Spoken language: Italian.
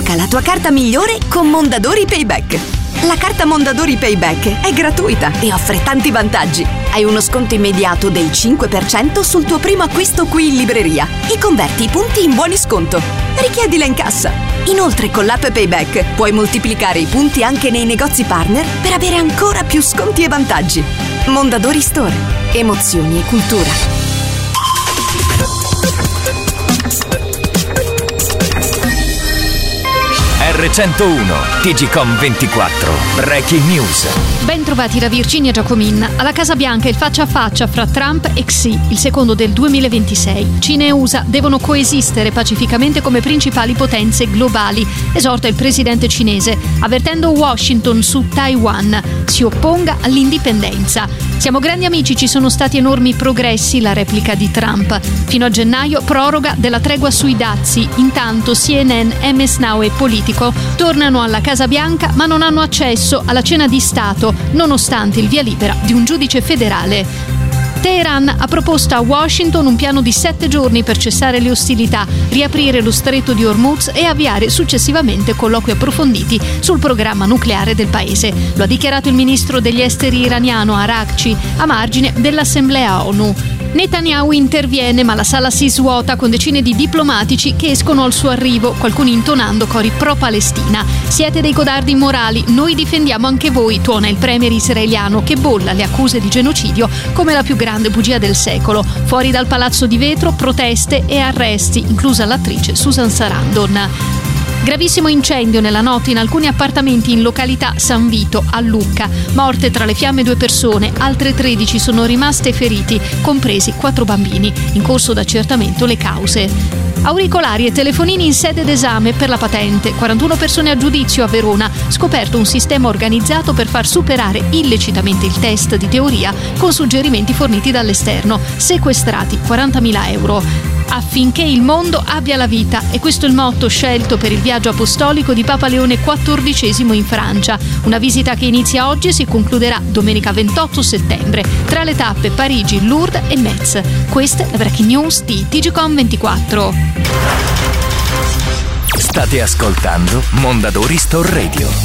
Sblocca la tua carta migliore con Mondadori Payback. La carta Mondadori Payback è gratuita e offre tanti vantaggi. Hai uno sconto immediato del 5% sul tuo primo acquisto qui in libreria e converti i punti in buoni sconto. Richiedila in cassa. Inoltre con l'app Payback puoi moltiplicare i punti anche nei negozi partner per avere ancora più sconti e vantaggi. Mondadori Store. Emozioni e cultura. R101 TGcom 24 Breaking News. Ben trovati da Virginia Giacomin. Alla Casa Bianca il faccia a faccia fra Trump e Xi, il secondo del 2026. Cina e USA devono coesistere pacificamente come principali potenze globali, esorta il presidente cinese, avvertendo Washington su Taiwan si opponga all'indipendenza. Siamo grandi amici, ci sono stati enormi progressi, la replica di Trump. Fino a gennaio proroga della tregua sui dazi. Intanto CNN, MS Now e Politico tornano alla Casa Bianca ma non hanno accesso alla cena di Stato, nonostante il via libera di un giudice federale. Teheran ha proposto a Washington un piano di 7 giorni per cessare le ostilità, riaprire lo stretto di Hormuz e avviare successivamente colloqui approfonditi sul programma nucleare del paese. Lo ha dichiarato il ministro degli esteri iraniano Araghchi a margine dell'Assemblea ONU. Netanyahu interviene ma la sala si svuota con decine di diplomatici che escono al suo arrivo, qualcuno intonando cori pro-Palestina. Siete dei codardi immorali, noi difendiamo anche voi, tuona il premier israeliano che bolla le accuse di genocidio come la più grande bugia del secolo. Fuori dal palazzo di vetro, proteste e arresti, inclusa l'attrice Susan Sarandon. Gravissimo incendio nella notte in alcuni appartamenti in località San Vito a Lucca. Morte tra le fiamme 2 persone, altre 13 sono rimaste feriti, compresi 4 bambini. In corso d'accertamento le cause. Auricolari e telefonini in sede d'esame per la patente. 41 persone a giudizio a Verona. Scoperto un sistema organizzato per far superare illecitamente il test di teoria con suggerimenti forniti dall'esterno. Sequestrati 40.000 euro. Affinché il mondo abbia la vita, e questo è il motto scelto per il viaggio apostolico di Papa Leone XIV in Francia. Una visita che inizia oggi e si concluderà domenica 28 settembre. Tra le tappe Parigi, Lourdes e Metz. Questa è la Breaking News di TGcom 24. State ascoltando Mondadori Store Radio.